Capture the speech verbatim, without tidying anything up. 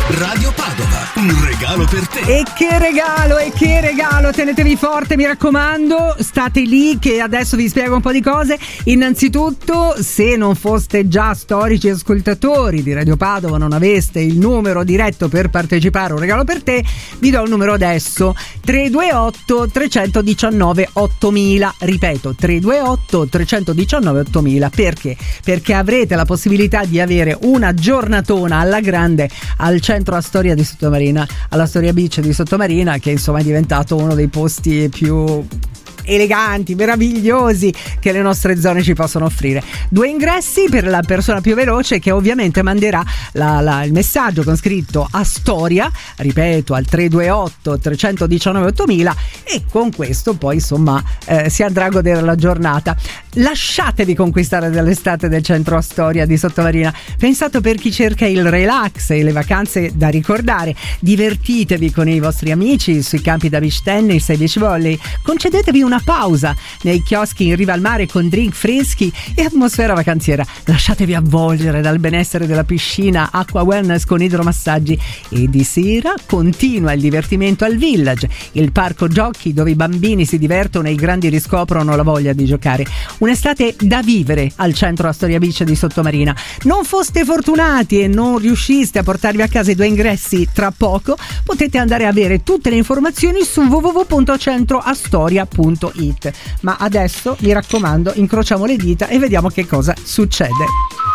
Radio Padova, un regalo per te. E che regalo, e che regalo, tenetevi forte, mi raccomando, state lì che adesso vi spiego un po' di cose. Innanzitutto, se non foste già storici ascoltatori di Radio Padova, non aveste il numero diretto per partecipare a un regalo per te, vi do il numero adesso: tre due otto tre uno nove ottomila. Ripeto, tre due otto tre uno nove ottomila. Perché? Perché avrete la possibilità di avere una giornatona alla grande al centro a storia di Sottomarina, alla Storia Beach di Sottomarina, che insomma è diventato uno dei posti più eleganti, meravigliosi che le nostre zone ci possono offrire. Due ingressi per la persona più veloce, che ovviamente manderà la, la, il messaggio con scritto a storia, ripeto, al tre due otto tre uno nove ottomila, e con questo poi insomma eh, si andrà a godere la giornata. Lasciatevi conquistare dall'estate del centro a storia di Sottomarina, pensato per chi cerca il relax e le vacanze da ricordare. Divertitevi con i vostri amici sui campi da beach tennis e beach volley, concedetevi una pausa nei chioschi in riva al mare con drink freschi e atmosfera vacanziera. Lasciatevi avvolgere dal benessere della piscina, acqua wellness con idromassaggi, e di sera continua il divertimento al Village, il parco giochi dove i bambini si divertono e i grandi riscoprono la voglia di giocare. Un'estate da vivere al centro a Storia Beach di Sottomarina. Non foste fortunati e non riusciste a portarvi a casa i due ingressi tra poco, potete andare a avere tutte le informazioni su w w w punto centroastoria punto it. Ma adesso mi raccomando, incrociamo le dita e vediamo che cosa succede.